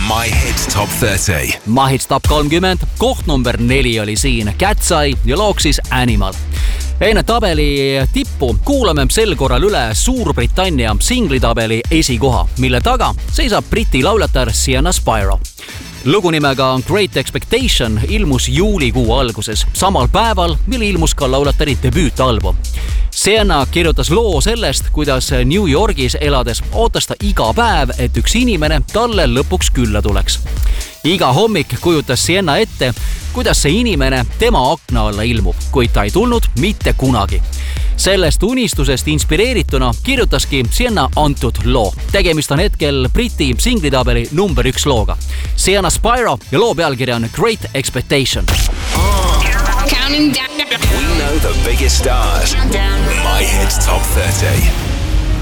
My Hit Top 30. My Hit Top 30, koht number 4 oli siin Cat's Eye ja looks siis Animal. Enne tabeli tippu kuulame sel korral üle Suurbritannia singlitabeli esikoha, mille taga seisab Briti laulatar Sienna Spiro. Lugu nimega Great Expectation ilmus juulikuu alguses, samal päeval, mil ilmus ka laulatari debüütalbum. Sienna kirjutas loo sellest, kuidas New Yorgis elades ootas ta iga päev, et üks inimene talle lõpuks külla tuleks. Iga hommik kujutas Sienna ette, kuidas see inimene tema akna alla ilmub, kuid ta ei tulnud mitte kunagi. Sellest unistusest inspireerituna kirjutaski Sienna antud loo. Tegemist on hetkel Briti singlitabeli number 1 looga. Sienna Spiro ja loo pealkirja on Great Expectation. Counting down. We know the biggest stars. My Hit Top 30.